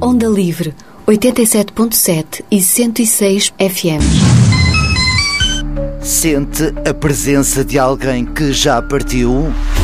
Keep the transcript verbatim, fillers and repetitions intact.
Onda Livre, oitenta e sete ponto sete e cento e seis F M. Sente a presença de alguém que já partiu?